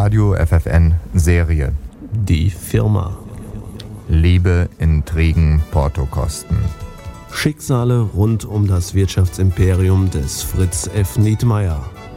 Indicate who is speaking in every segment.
Speaker 1: Radio FFN Serie.
Speaker 2: Die Firma.
Speaker 1: Liebe, Intrigen, Portokosten.
Speaker 2: Schicksale rund um das Wirtschaftsimperium des Fritz F. Nietmeyer.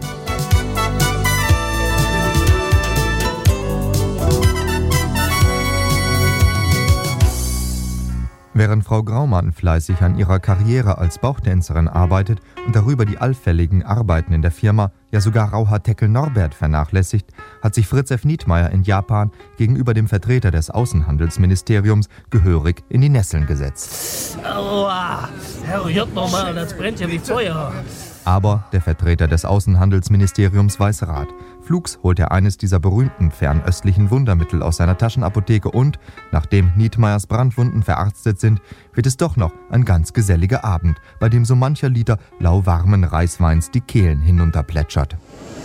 Speaker 1: Während Frau Graumann fleißig an ihrer Karriere als Bauchtänzerin arbeitet und darüber die allfälligen Arbeiten in der Firma, ja sogar Rauhaar-Teckel Norbert vernachlässigt, hat sich Fritz F. Nietmeyer in Japan gegenüber dem Vertreter des Außenhandelsministeriums gehörig in die Nesseln gesetzt.
Speaker 3: Aua, herrgott nochmal, das brennt ja wie Feuer.
Speaker 1: Aber der Vertreter des Außenhandelsministeriums weiß Rat. Flugs holt er eines dieser berühmten fernöstlichen Wundermittel aus seiner Taschenapotheke und, nachdem Nietmeyers Brandwunden verarztet sind, wird es doch noch ein ganz geselliger Abend, bei dem so mancher Liter lauwarmen Reisweins die Kehlen hinunterplätschert.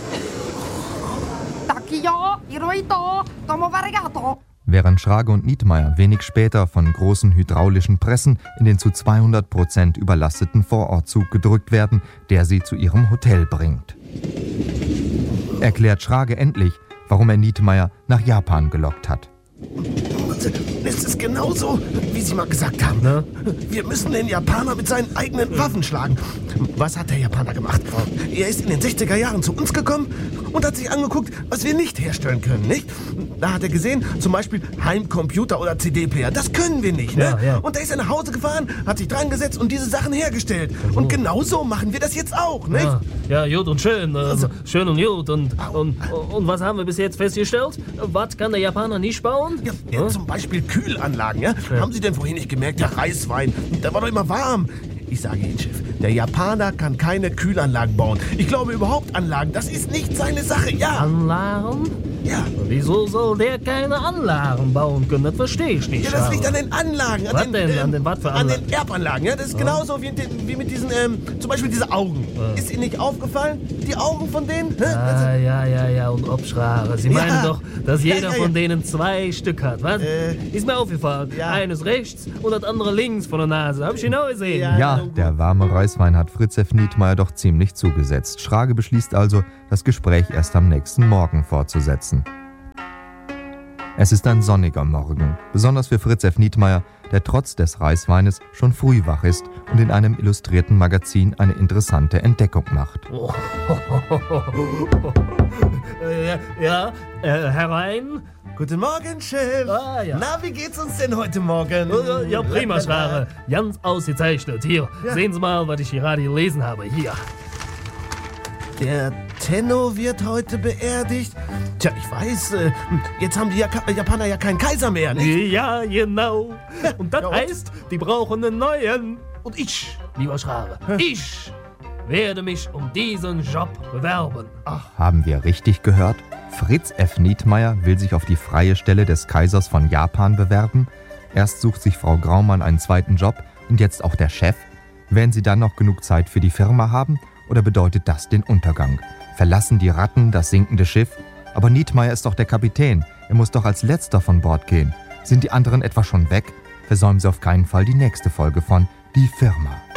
Speaker 1: Während Schrage und Nietmeyer wenig später von großen hydraulischen Pressen in den zu 200% überlasteten Vorortzug gedrückt werden, der sie zu ihrem Hotel bringt. Erklärt Schrage endlich, warum er Nietmeyer nach Japan gelockt hat.
Speaker 4: Es ist genauso, wie Sie mal gesagt haben. Ne? Wir müssen den Japaner mit seinen eigenen Waffen schlagen. Was hat der Japaner gemacht? Er ist in den 60er Jahren zu uns gekommen und hat sich angeguckt, was wir nicht herstellen können, nicht? Da hat er gesehen, zum Beispiel Heimcomputer oder CD-Player. Das können wir nicht, ne? Ja. Und da ist er nach Hause gefahren, hat sich dran gesetzt und diese Sachen hergestellt. Und genauso machen wir das jetzt auch, nicht?
Speaker 3: Ja, gut und schön. Schön und gut. Und was haben wir bis jetzt festgestellt? Was kann der Japaner nicht bauen?
Speaker 4: Ja, zum Beispiel Kühlanlagen, ja? Haben Sie denn vorhin nicht gemerkt, der Reiswein, der war doch immer warm. Ich sage Ihnen, Chef, der Japaner kann keine Kühlanlagen bauen. Ich glaube überhaupt Anlagen, das ist nicht seine Sache, ja.
Speaker 3: Anlagen?
Speaker 4: Ja.
Speaker 3: Wieso soll der keine Anlagen bauen können? Das verstehe ich nicht.
Speaker 4: Ja, das liegt an den Anlagen.
Speaker 3: Was denn? An den was für Anlagen?
Speaker 4: An den Erbanlagen, ja. Das ist genauso wie mit diesen, zum Beispiel diese Augen. Ist Ihnen nicht aufgefallen? Die Augen von denen?
Speaker 3: Ja. Und Obschrage. Sie meinen doch, dass jeder von denen 2 Stück hat, was? Ist mir aufgefallen. Ja. Eines rechts und das andere links von der Nase. Hab ich genau gesehen.
Speaker 1: Ja, der warme Reiswein hat Fritz F. Nietmeyer doch ziemlich zugesetzt. Schrage beschließt also, das Gespräch erst am nächsten Morgen fortzusetzen. Es ist ein sonniger Morgen, besonders für Fritz F. Nietmeyer, der trotz des Reisweines schon früh wach ist und in einem illustrierten Magazin eine interessante Entdeckung macht.
Speaker 3: Herein.
Speaker 4: Guten Morgen, Chef.
Speaker 3: Ja.
Speaker 4: Na, wie geht's uns denn heute Morgen?
Speaker 3: Ja, prima, Schrage. Ganz ausgezeichnet. Hier, sehen Sie mal, was ich gerade gelesen habe. Hier.
Speaker 4: Der Tenno wird heute beerdigt. Tja, ich weiß, jetzt haben die Japaner ja keinen Kaiser mehr, nicht?
Speaker 3: Ja, genau. Und das heißt, die brauchen einen neuen. Und ich, lieber Schrage, ich werde mich um diesen Job bewerben.
Speaker 1: Ach, haben wir richtig gehört? Fritz F. Nietmeyer will sich auf die freie Stelle des Kaisers von Japan bewerben. Erst sucht sich Frau Graumann einen zweiten Job und jetzt auch der Chef. Werden sie dann noch genug Zeit für die Firma haben? Oder bedeutet das den Untergang? Verlassen die Ratten das sinkende Schiff? Aber Nietmeyer ist doch der Kapitän. Er muss doch als Letzter von Bord gehen. Sind die anderen etwa schon weg? Versäumen Sie auf keinen Fall die nächste Folge von Die Firma.